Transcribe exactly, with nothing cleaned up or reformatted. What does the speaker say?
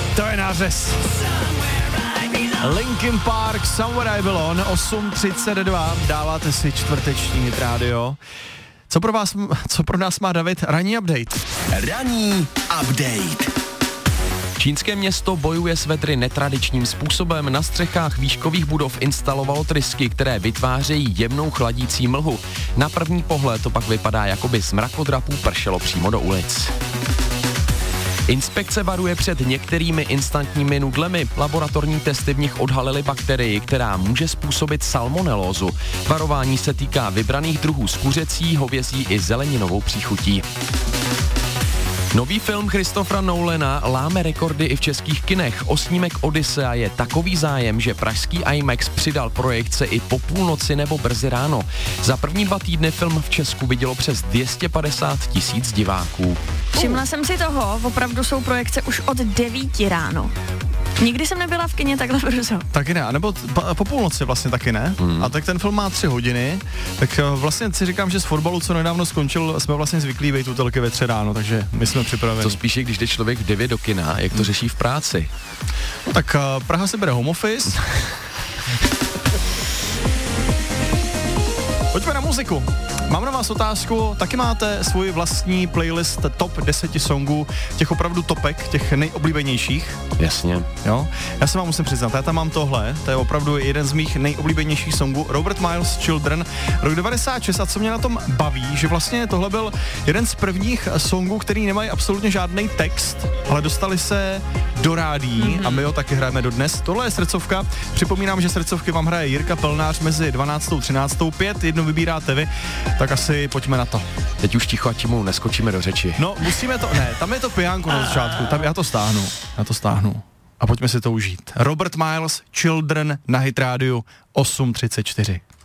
To je nářez. Linkin Park, Somewhere I Belong, osm třicet dva, dáváte si čtvrteční Hit Radio. Co pro vás, co pro nás má David? Ranní update. Ranní update. Čínské město bojuje s vedry netradičním způsobem. Na střechách výškových budov instalovalo trysky, které vytvářejí jemnou chladící mlhu. Na první pohled to pak vypadá, jako by z mrakodrapů pršelo přímo do ulic. Inspekce varuje před některými instantními nudlemi. Laboratorní testy v nich odhalily bakterii, která může způsobit salmonelózu. Varování se týká vybraných druhů z kuřecí, hovězí i zeleninovou příchutí. Nový film Christophera Nolana láme rekordy i v českých kinech. O snímek Odyssea je takový zájem, že pražský IMAX přidal projekce i po půlnoci nebo brzy ráno. Za první dva týdny film v Česku vidělo přes dvě stě padesát tisíc diváků. Všimla jsem si toho, opravdu jsou projekce už od devíti ráno. Nikdy jsem nebyla v kině takhle brzo. Taky ne, nebo t- po půlnoci vlastně taky ne. Hmm. A tak ten film má tři hodiny, tak vlastně si říkám, že z fotbalu, co nedávno skončil, jsme vlastně zvyklí být u telky ve tři ráno, takže my jsme připraveni. To spíše, když jde člověk v devět do kina, jak to řeší v práci. No tak uh, Praha si bere home office. Pojďme na muziku. Mám na vás otázku, taky máte svůj vlastní playlist top deset songů, těch opravdu topek, těch nejoblíbenějších? Jasně. Jo? Já se vám musím přiznat, já tam mám tohle, to je opravdu jeden z mých nejoblíbenějších songů, Robert Miles, Children, rok devadesát šest, a co mě na tom baví, že vlastně tohle byl jeden z prvních songů, který nemají absolutně žádný text, ale dostali se do rádií mm-hmm. a my ho taky hrajeme dodnes. Tohle je srdcovka, připomínám, že srdcovky vám hraje Jirka Pelnář mezi dvanáctou a třináctou pět, jednu vybíráte vy, tak asi pojďme na to. Teď už ticho, ať mu neskočíme do řeči. No, musíme to, ne, tam je to pijánko na začátku, tam já to stáhnu, já to stáhnu. A pojďme si to užít. Robert Miles, Children na Hit Radio osm třicet čtyři.